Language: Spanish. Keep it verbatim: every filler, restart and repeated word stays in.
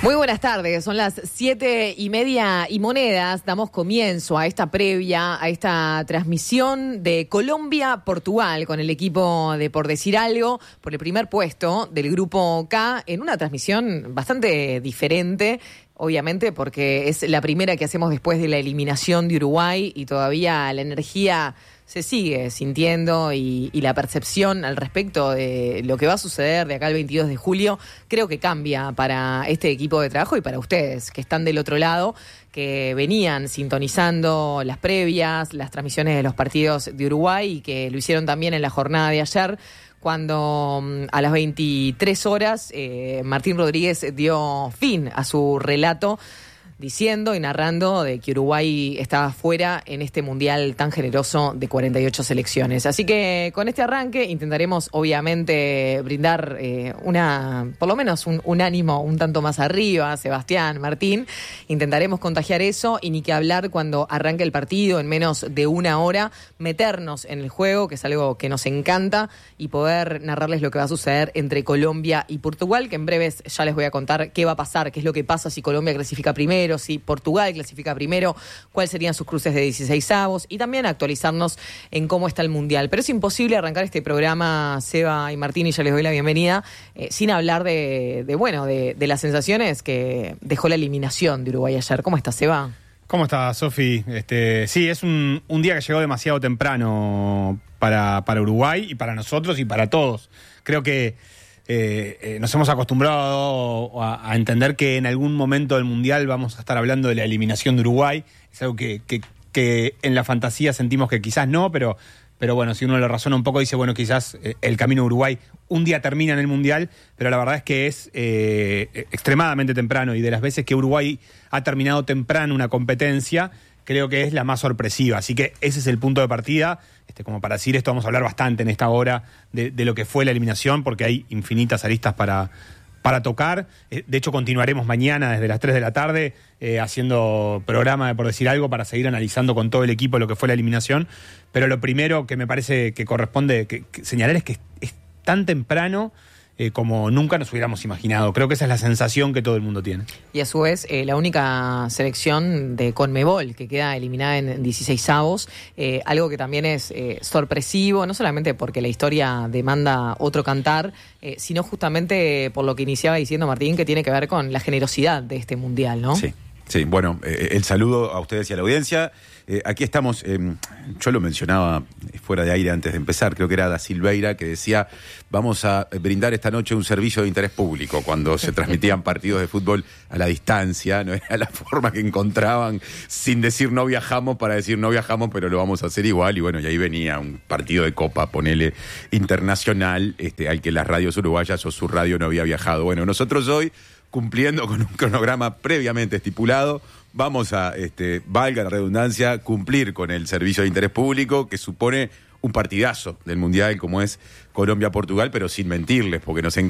Muy buenas tardes, son las siete y media y monedas. Damos comienzo a esta previa, a esta transmisión de Colombia-Portugal con el equipo de Por Decir Algo, por el primer puesto del Grupo K, en una transmisión bastante diferente. Obviamente porque es la primera que hacemos después de la eliminación de Uruguay y todavía la energía se sigue sintiendo y, y la percepción al respecto de lo que va a suceder de acá al veintidós de julio creo que cambia para este equipo de trabajo y para ustedes que están del otro lado, que venían sintonizando las previas, las transmisiones de los partidos de Uruguay y que lo hicieron también en la jornada de ayer, cuando a las veintitrés horas eh, Martín Rodríguez dio fin a su relato diciendo y narrando de que Uruguay estaba fuera en este mundial tan generoso de cuarenta y ocho selecciones. Así que con este arranque intentaremos obviamente brindar eh, una, por lo menos un, un ánimo un tanto más arriba, Sebastián, Martín. Intentaremos contagiar eso y ni que hablar cuando arranque el partido en menos de una hora, meternos en el juego, que es algo que nos encanta, y poder narrarles lo que va a suceder entre Colombia y Portugal, que en breves ya les voy a contar qué va a pasar, qué es lo que pasa si Colombia clasifica primero, si Portugal clasifica primero, cuáles serían sus cruces de dieciseisavos y también actualizarnos en cómo está el Mundial. Pero es imposible arrancar este programa, Seba y Martín, y ya les doy la bienvenida, eh, sin hablar de, de bueno, de, de las sensaciones que dejó la eliminación de Uruguay ayer. ¿Cómo estás, Seba? ¿Cómo estás, Sofi? Este, sí, es un, un día que llegó demasiado temprano para, para Uruguay y para nosotros y para todos. Creo que Eh, eh, nos hemos acostumbrado a, a entender que en algún momento del Mundial vamos a estar hablando de la eliminación de Uruguay. Es algo que, que, que en la fantasía sentimos que quizás no, pero, pero bueno, si uno lo razona un poco, dice, bueno, quizás eh, el camino de Uruguay un día termina en el Mundial, pero la verdad es que es eh, extremadamente temprano, y de las veces que Uruguay ha terminado temprano una competencia, creo que es la más sorpresiva. Así que ese es el punto de partida. Este, como para decir esto, vamos a hablar bastante en esta hora de, de lo que fue la eliminación, porque hay infinitas aristas para, para tocar. Eh, de hecho, continuaremos mañana desde las tres de la tarde eh, haciendo programa de Por Decir Algo para seguir analizando con todo el equipo lo que fue la eliminación. Pero lo primero que me parece que corresponde que, que señalar es que es, es tan temprano Eh, como nunca nos hubiéramos imaginado. Creo que esa es la sensación que todo el mundo tiene. Y a su vez, eh, la única selección de Conmebol que queda eliminada en dieciseisavos, eh, algo que también es eh, sorpresivo, no solamente porque la historia demanda otro cantar, eh, sino justamente por lo que iniciaba diciendo Martín, que tiene que ver con la generosidad de este mundial, ¿no? Sí. Sí, bueno, eh, el saludo a ustedes y a la audiencia. Eh, aquí estamos, eh, yo lo mencionaba fuera de aire antes de empezar, creo que era Da Silveira que decía, vamos a brindar esta noche un servicio de interés público, cuando se transmitían partidos de fútbol a la distancia, no era la forma que encontraban, sin decir no viajamos, para decir no viajamos, pero lo vamos a hacer igual. Y bueno, y ahí venía un partido de Copa, ponele, internacional, este, al que las radios uruguayas o su radio no había viajado. Bueno, nosotros hoy, cumpliendo con un cronograma previamente estipulado, vamos a, este, valga la redundancia, cumplir con el servicio de interés público, que supone un partidazo del Mundial como es Colombia-Portugal, pero sin mentirles, porque nos encanta